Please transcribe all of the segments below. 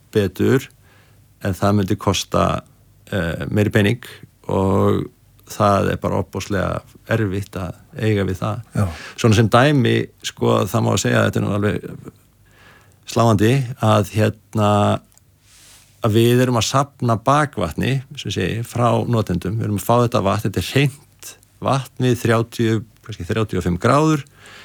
betur en það myndi kosta meiri pening og það bara opbóðslega erfitt að eiga við það. Já. Svona sem dæmi, sko, það má segja að þetta nú alveg sláandi að að við erum að safna bakvatni, sem segi, frá notendum. Við erum að fá þetta vatn, þetta hreint vatn við 35 gráður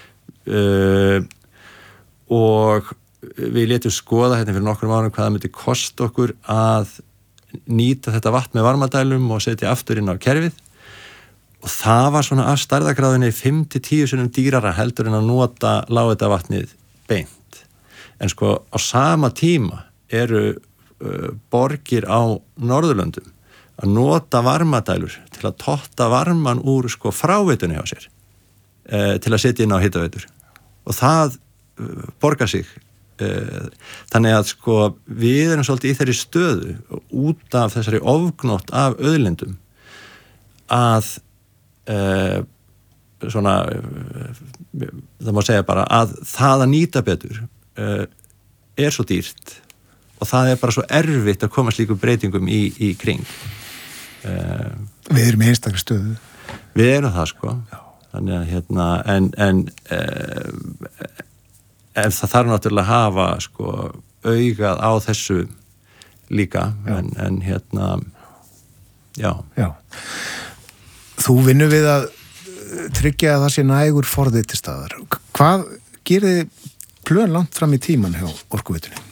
og við létum skoða fyrir nokkrum árum hvað það myndi kosta okkur að nýta þetta vatn með varmadælum og setja aftur inn á kerfið og það var svona af stærðargráðinni 5-10 sinnum dýrara heldur en að nota lághitasvatnið beint. En sko á sama tíma eru borgir á Norðurlöndum að nota varmadælur til að totta varman úr sko fráveitunni á sér til að setja inn á hitaveitur og það borgar sig. Þannig að sko við erum svolítið í þeirri stöðu út af þessari ofgnótt af auðlindum að svona það má segja bara að það að nýta betur er svo dýrt og það er bara svo erfitt að koma slíkum breytingum í kring. Við erum í einstakri stöðu. Við erum það sko. Já. Þannig að en það þarf náttúrulega að hafa sko augað á þessu líka en já. Þú vinnur við að tryggja að það sé nægur forði til staðar. Hvað gerir þið plön langt fram í tíman hjá Orkuveitunni?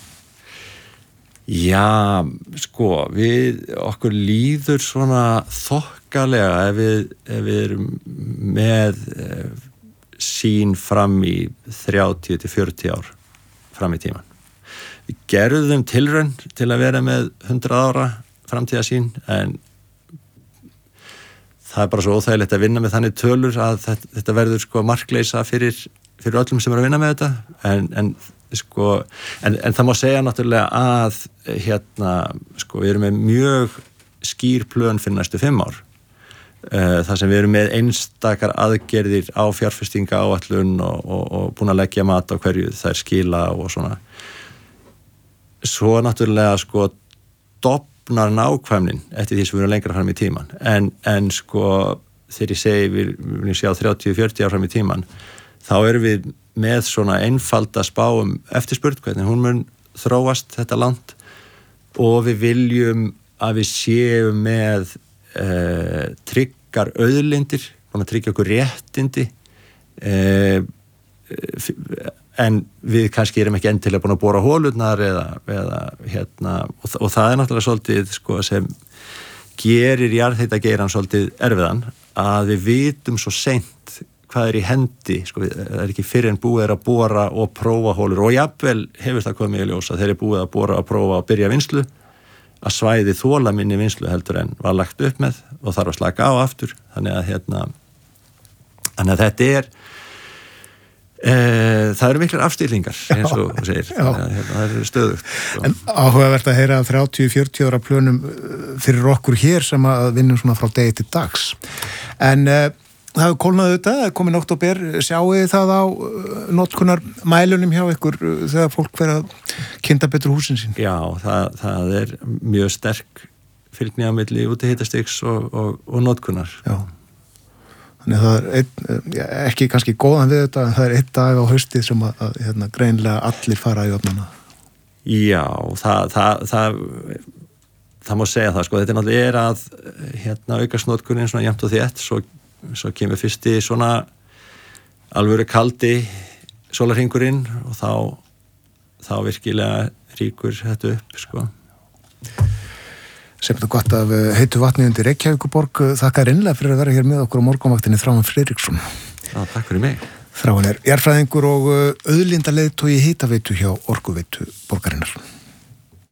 Já, sko, okkur líður svona þokkalega ef við erum með sín fram í 30-40 ár fram í tíman. Við gerðum tilraun til að vera með 100 ára framtíðarsýn en það er bara svo óþægilegt að vinna með þannig tölur að þetta verður sko markleysa fyrir öllum sem eru að vinna með þetta en það má segja náttúrulega að sko við erum með mjög skýr plön fyrir næstu 5 ár þar sem við erum með einstakar aðgerðir á fjárfestinga áætlun og búin að leggja mat á hverju þær skila og svona svo náttúrulega sko dofnar nákvæmnin eftir því sem við erum lengra fram í tíman en sko þegar ég segi við viljum sjá 30-40 ár fram í tíman þá erum við með svona einfalda spá eftirspurn, hvernig hún mun þróast þetta land og við viljum að við séum með tryggar auðlindir, búin að tryggja okkur réttindi en við kannski erum ekki endilega búin að bora hólurnar og það er náttúrulega svolítið sko sem gerir jarðhitageirann svolítið erfiðan að við vitum svo seint hvað er í hendi, sko það er ekki fyrr en búið að bora og prófa hólur og jafnvel hefur það komið í ljós að þeir eru búið að bora og prófa og byrja vinslu að svæði þola minni vinslu heldur en var lagt upp með og þarf að slaka á aftur þannig að þetta er það eru miklar afstillingar eins og þú segir það eru stöðugt sko. En áhugavert að heyra 30-40 ára plönum fyrir okkur hér sem að vinnum svona frá degi til dags en það hefur kólnað auðvitað, komið október, sjáu þið það á notkunar mælunum hjá ykkur þegar fólk fer að kynda betur húsin sín? Já, það er mjög sterk fylgni á milli útihitastigs og notkunar. Já, þannig að það er ekki kannski góðan við þetta, en það er 1 dag á haustið sem að greinilega allir fara í ofnana. Já, það má segja það, sko, þetta náttúrulega að aukast notkunin svona jafnt og þétt, svo kemur fyrsti svona alvöru kaldi sólarhringurinn og þá virkilega ríkur þetta upp, sko. Sem þetta gott af heitu vatni undir Reykjavíkurborg. Þakka innlega fyrir að vera hér með okkur á morgunvaktinni Þráinn Friðriksson. Já, takk fyrir mig. Þráinn er jarðfræðingur og auðlindaleiðtogi hitaveitu hjá Orkuveitu borgarinnar.